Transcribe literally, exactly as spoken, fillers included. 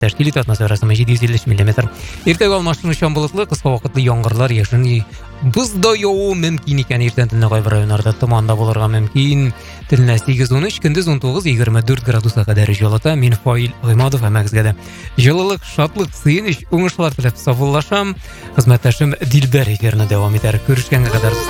тәшкил итә, атмосферасы җиде йөз илле өч миллиметр. Иртәгә алмашынучан булытлы, кыска вакытлы яңгырлар, яшен бозда явуы мөмкин икән. Иртән төнлә кайбер районнарда томан да булырга мөмкин. Төнлә сигез ун өч, көндез ун тугыз егерме дүрт градуска кадәр җылыта. Мин Фаил Гыймадов әмәгезгә дә җылылык, шатлык, сөенеч, уңышлар теләп сафлашам. Хезмәттәшем Дилбәр эфирны дәвам итәр. Күрешкәнгә кадәр